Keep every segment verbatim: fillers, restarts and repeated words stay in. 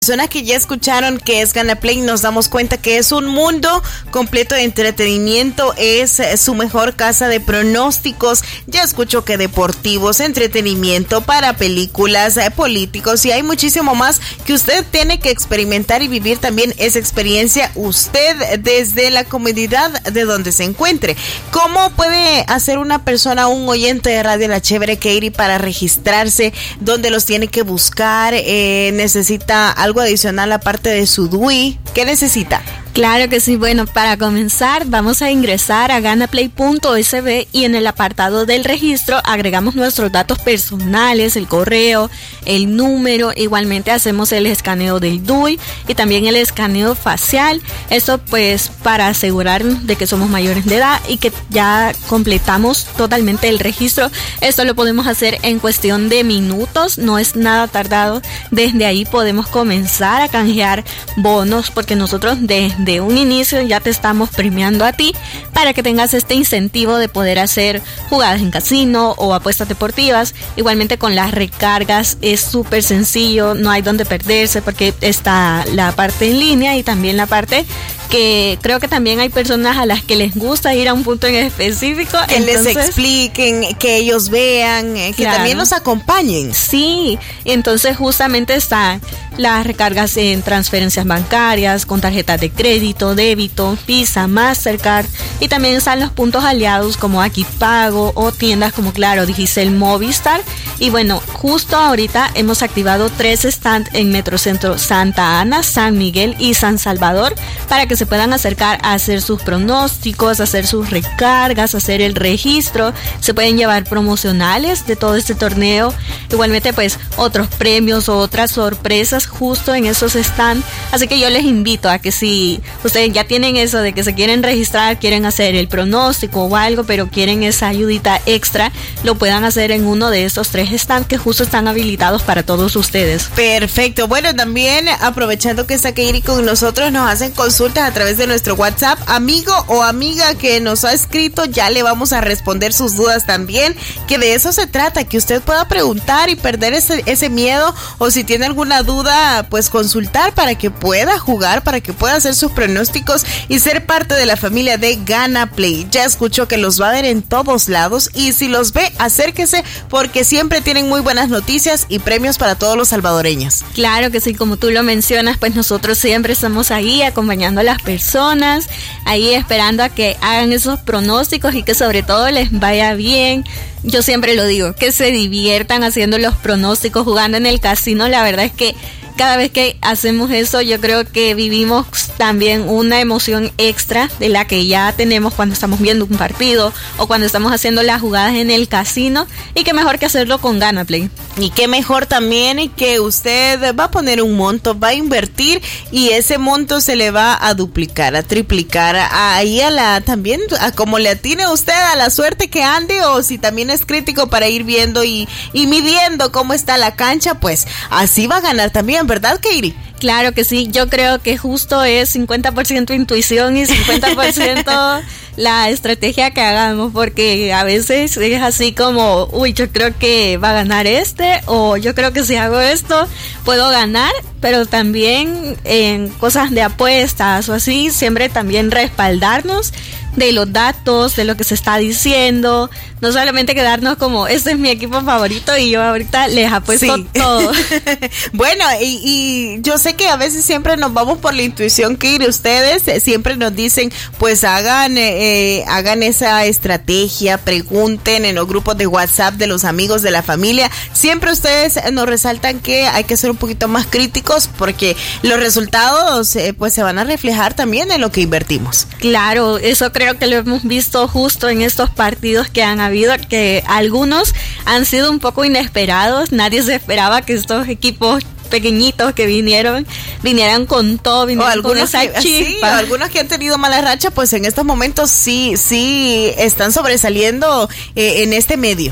Personas que ya escucharon que es Gana Play, nos damos cuenta que es un mundo completo de entretenimiento, es su mejor casa de pronósticos. Ya escucho que deportivos, entretenimiento, para películas, eh, políticos, y hay muchísimo más que usted tiene que experimentar y vivir también esa experiencia usted desde la comodidad de donde se encuentre. ¿Cómo puede hacer una persona, un oyente de Radio La Chévere, Katie, para registrarse? ¿Dónde los tiene que buscar? Eh, ¿Necesita algo algo adicional aparte de su D U I? ¿Qué necesita? Claro que sí. Bueno, para comenzar vamos a ingresar a ganaplay punto s b y en el apartado del registro agregamos nuestros datos personales, el correo, el número. Igualmente hacemos el escaneo del D U I y también el escaneo facial. Esto pues para asegurar de que somos mayores de edad y que ya completamos totalmente el registro. Esto lo podemos hacer en cuestión de minutos, no es nada tardado. Desde ahí podemos comenzar a canjear bonos, porque nosotros desde de un inicio ya te estamos premiando a ti para que tengas este incentivo de poder hacer jugadas en casino o apuestas deportivas. Igualmente con las recargas es súper sencillo, no hay donde perderse, porque está la parte en línea y también la parte que creo que también hay personas a las que les gusta ir a un punto en específico. Que entonces, les expliquen, que ellos vean, que claro, también los acompañen. Sí, entonces justamente están las recargas en transferencias bancarias, con tarjetas de crédito, débito, Visa, Mastercard, y también están los puntos aliados como Aquipago o tiendas como Claro, Digicel, Movistar. Y bueno, justo ahorita hemos activado tres stands en Metrocentro Santa Ana, San Miguel y San Salvador para que se puedan acercar a hacer sus pronósticos, hacer sus recargas, hacer el registro. Se pueden llevar promocionales de todo este torneo. Igualmente pues otros premios o otras sorpresas justo en esos stands. Así que yo les invito a que si ustedes ya tienen eso de que se quieren registrar, quieren hacer el pronóstico o algo, pero quieren esa ayudita extra, lo puedan hacer en uno de estos tres stands que justo están habilitados para todos ustedes. Perfecto. Bueno, también aprovechando que está Katie con nosotros, nos hacen consultas a través de nuestro WhatsApp. Amigo o amiga que nos ha escrito, ya le vamos a responder sus dudas también, que de eso se trata, que usted pueda preguntar y perder ese, ese miedo, o si tiene alguna duda, pues consultar para que pueda jugar, para que pueda hacer sus pronósticos y ser parte de la familia de Gana Play. Ya escuchó que los va a ver en todos lados, y si los ve, acérquese, porque siempre tienen muy buenas noticias y premios para todos los salvadoreños. Claro que sí, como tú lo mencionas, pues nosotros siempre estamos ahí acompañando a las personas, ahí esperando a que hagan esos pronósticos y que sobre todo les vaya bien. Yo siempre lo digo, que se diviertan haciendo los pronósticos, jugando en el casino. La verdad es que cada vez que hacemos eso, yo creo que vivimos también una emoción extra de la que ya tenemos cuando estamos viendo un partido o cuando estamos haciendo las jugadas en el casino, y qué mejor que hacerlo con Gana Play. Y qué mejor también que usted va a poner un monto, va a invertir, y ese monto se le va a duplicar, a triplicar, ahí a la también, a como le atine usted a la suerte que ande, o si también es crítico para ir viendo y, y midiendo cómo está la cancha, pues así va a ganar también, ¿verdad, Katie? Claro que sí, yo creo que justo es cincuenta por ciento intuición y cincuenta por ciento la estrategia que hagamos, porque a veces es así como, uy, yo creo que va a ganar este, o yo creo que si hago esto puedo ganar, pero también en cosas de apuestas o así, siempre también respaldarnos de los datos, de lo que se está diciendo, no solamente quedarnos como, este es mi equipo favorito y yo ahorita les apuesto sí. todo. Bueno, y, y yo sé que a veces siempre nos vamos por la intuición, que ustedes siempre nos dicen, pues hagan, eh, hagan esa estrategia, pregunten en los grupos de WhatsApp de los amigos, de la familia. Siempre ustedes nos resaltan que hay que ser un poquito más críticos, porque los resultados eh, pues se van a reflejar también en lo que invertimos. Claro, eso creo que lo hemos visto justo en estos partidos que han habido, que algunos han sido un poco inesperados. Nadie se esperaba que estos equipos pequeñitos que vinieron, vinieran con todo, vinieron o con esa que, chispa. Sí, algunos que han tenido mala racha, pues en estos momentos sí, sí están sobresaliendo eh, en este medio.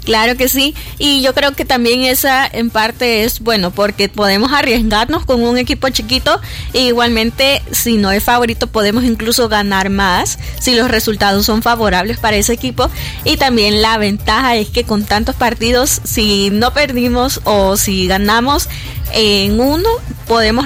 Claro que sí, y yo creo que también esa en parte es bueno porque podemos arriesgarnos con un equipo chiquito e igualmente si no es favorito podemos incluso ganar más si los resultados son favorables para ese equipo, y también la ventaja es que con tantos partidos si no perdimos o si ganamos en uno podemos